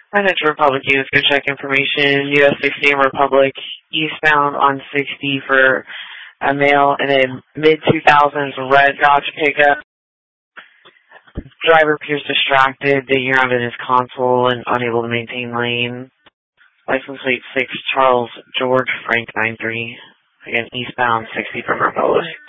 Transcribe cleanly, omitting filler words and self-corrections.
Metro Republic units, go check information. US 16 Republic, eastbound on 60 for a male in a mid-2000s red Dodge pickup. Driver appears distracted, digging around in his console and unable to maintain lane. License plate 6, Charles George Frank 93. Again, eastbound 60 from Republic.